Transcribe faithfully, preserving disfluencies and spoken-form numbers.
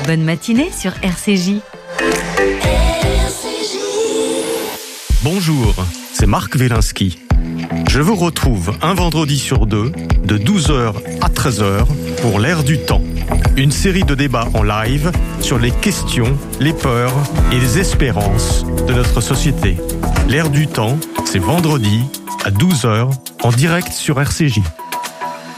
Bonne matinée sur R C J. Bonjour, c'est Marc Wielinski. Je vous retrouve un vendredi sur deux, de douze heures à treize heures, pour l'Air du temps. Une série de débats en live sur les questions, les peurs et les espérances de notre société. L'Air du temps, c'est vendredi à douze heures, en direct sur R C J.